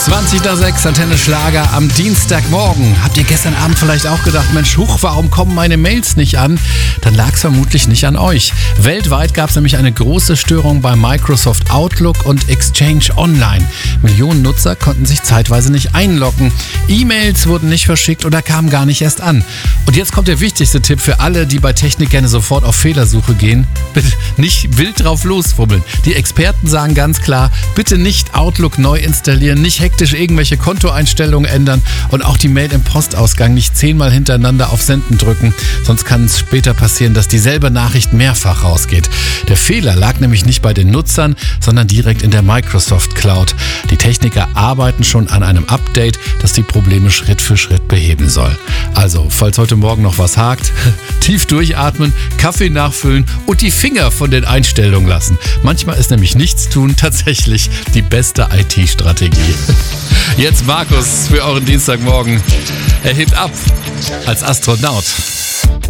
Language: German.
20:06, Antenne Schlager am Dienstagmorgen. Habt ihr gestern Abend vielleicht auch gedacht, Mensch, huch, warum kommen meine Mails nicht an? Dann lag es vermutlich nicht an euch. Weltweit gab es nämlich eine große Störung bei Microsoft Outlook und Exchange Online. Millionen Nutzer konnten sich zeitweise nicht einloggen. E-Mails wurden nicht verschickt oder kamen gar nicht erst an. Und jetzt kommt der wichtigste Tipp für alle, die bei Technik gerne sofort auf Fehlersuche gehen. Bitte nicht wild drauf losfummeln. Die Experten sagen ganz klar, bitte nicht Outlook neu installieren, nicht hektisch irgendwelche Kontoeinstellungen ändern und auch die Mail im Postausgang nicht 10-mal hintereinander auf Senden drücken. Sonst kann es später passieren, dass dieselbe Nachricht mehrfach rausgeht. Der Fehler lag nämlich nicht bei den Nutzern, sondern direkt in der Microsoft Cloud. Die Techniker arbeiten schon an einem Update, das die Probleme Schritt für Schritt beheben soll. Also, falls heute Morgen noch was hakt, tief durchatmen, Kaffee nachfüllen und die Finger von den Einstellungen lassen. Manchmal ist nämlich nichts tun tatsächlich die beste IT-Strategie. Jetzt Markus für euren Dienstagmorgen. Er hebt ab als Astronaut.